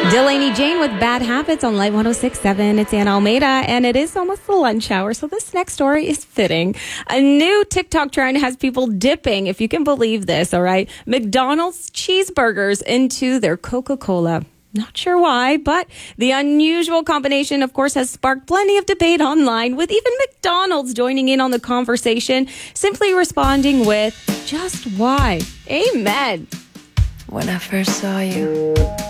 Delaney Jane with Bad Habits on Light 106.7. It's Anna Almeida, and it is almost the lunch hour, so this next story is fitting. A new TikTok trend has people dipping, if you can believe this, all right, McDonald's cheeseburgers into their Coca-Cola. Not sure why, but the unusual combination, of course, has sparked plenty of debate online, with even McDonald's joining in on the conversation, simply responding with, just why? Amen. When I first saw you,